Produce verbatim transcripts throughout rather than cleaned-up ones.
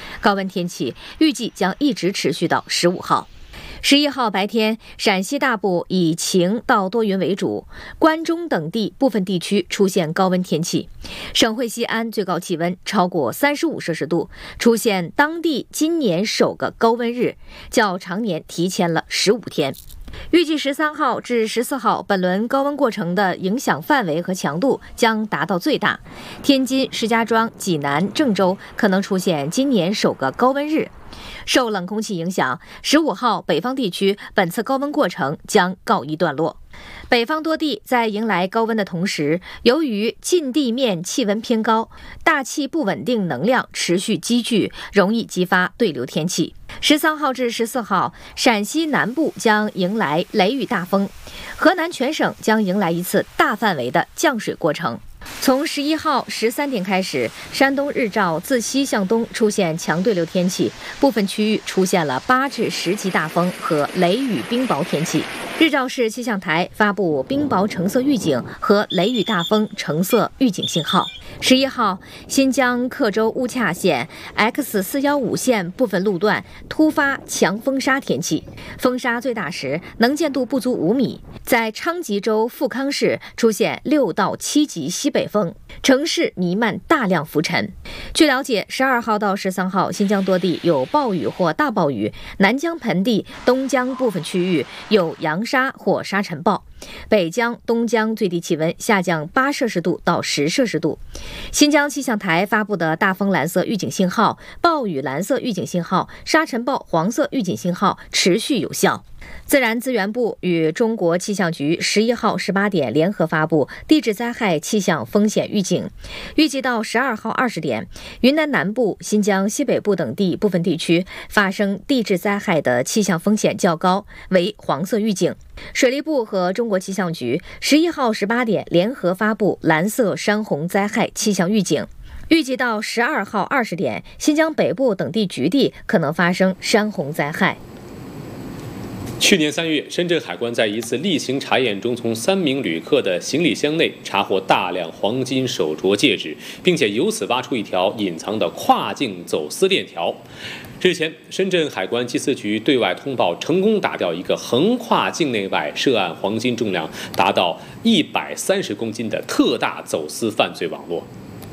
高温天气预计将一直持续到十五号。十一号白天，陕西大部以晴到多云为主，关中等地部分地区出现高温天气。省会西安最高气温超过三十五摄氏度，出现当地今年首个高温日，较常年提前了十五天。预计十三号至十四号，本轮高温过程的影响范围和强度将达到最大。天津、石家庄、济南、郑州可能出现今年首个高温日。受冷空气影响，十五号北方地区本次高温过程将告一段落。北方多地在迎来高温的同时，由于近地面气温偏高，大气不稳定能量持续积聚，容易激发对流天气。十三号至十四号，陕西南部将迎来雷雨大风，河南全省将迎来一次大范围的降水过程。从十一号十三点开始，山东日照自西向东出现强对流天气，部分区域出现了八至十级大风和雷雨冰雹天气。日照市气象台发布冰雹橙色预警和雷雨大风橙色预警信号。十一号，新疆克州乌恰县 X 四一五 线部分路段突发强风沙天气，风沙最大时能见度不足五米，在昌吉州富康市出现六到七级西北风，城市弥漫大量浮尘。据了解，十二号到十三号，新疆多地有暴雨或大暴雨，南疆盆地、东疆部分区域有扬沙或沙尘暴。北疆、东疆最低气温下降八摄氏度到十摄氏度。新疆气象台发布的大风蓝色预警信号、暴雨蓝色预警信号、沙尘暴黄色预警信号持续有效。自然资源部与中国气象局十一号十八点联合发布地质灾害气象风险预警，预计到十二号二十点，云南南部、新疆西北部等地部分地区发生地质灾害的气象风险较高，为黄色预警。水利部和中国气象局十一号十八点联合发布蓝色山洪灾害气象预警，预计到十二号二十点，新疆北部等地局地可能发生山洪灾害。 去年三月，深圳海关在一次例行查验中，从三名旅客的行李箱内查获大量黄金手镯戒指，并且由此挖出一条隐藏的跨境走私链条。日前，深圳海关缉私局对外通报，成功打掉一个横跨境内外、涉案黄金重量达到一百三十公斤的特大走私犯罪网络。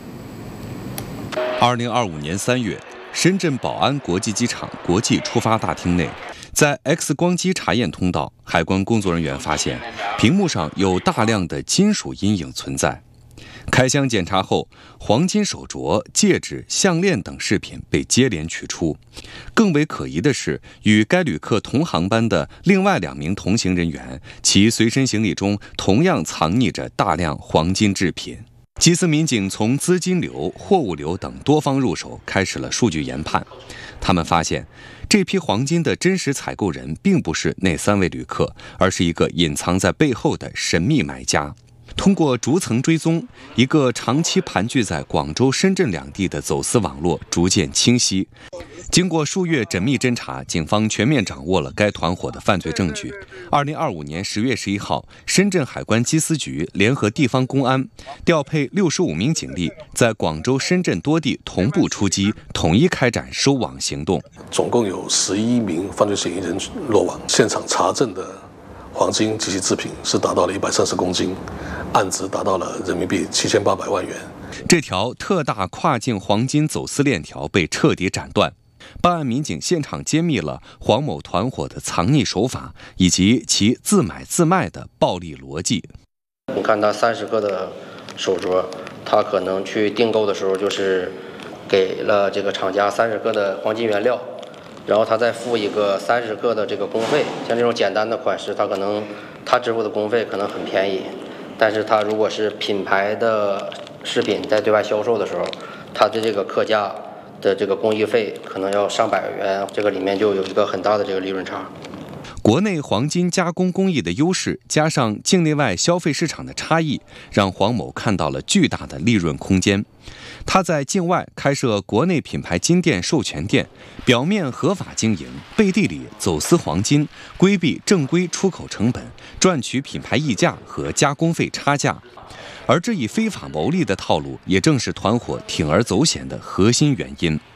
二零二五年三月，深圳宝安国际机场国际出发大厅内，在 X 光机查验通道，海关工作人员发现屏幕上有大量的金属阴影存在。开箱检查后，黄金手镯、戒指、项链等饰品被接连取出。更为可疑的是，与该旅客同航班的另外两名同行人员，其随身行李中同样藏匿着大量黄金制品。缉私民警从资金流、货物流等多方入手，开始了数据研判。他们发现，这批黄金的真实采购人并不是那三位旅客，而是一个隐藏在背后的神秘买家。通过逐层追踪，一个长期盘踞在广州、深圳两地的走私网络逐渐清晰。经过数月缜密侦查，警方全面掌握了该团伙的犯罪证据。二零二五年十月十一号，深圳海关缉私局联合地方公安，调配六十五名警力，在广州、深圳多地同步出击，统一开展收网行动。 总共有十一名犯罪嫌疑人落网，现场查证的黄金及其制品是达到了一百三十公斤，案值达到了人民币七千八百万元。 这条特大跨境黄金走私链条被彻底斩断。办案民警现场揭秘了黄某团伙的藏匿手法，以及其自买自卖的暴利逻辑。 你看他三十个的手镯，他可能去订购的时候就是给了这个厂家三十个的黄金原料，然后他再付一个三十个的这个工费。像这种简单的款式，他可能他支付的工费可能很便宜，但是他如果是品牌的饰品在对外销售的时候，他的这个客价的这个工艺费可能要上百元，这个里面就有一个很大的这个利润差。 国内黄金加工工艺的优势，加上境内外消费市场的差异，让黄某看到了巨大的利润空间。他在境外开设国内品牌金店授权店，表面合法经营，背地里走私黄金，规避正规出口成本，赚取品牌溢价和加工费差价。而这一非法牟利的套路，也正是团伙铤而走险的核心原因。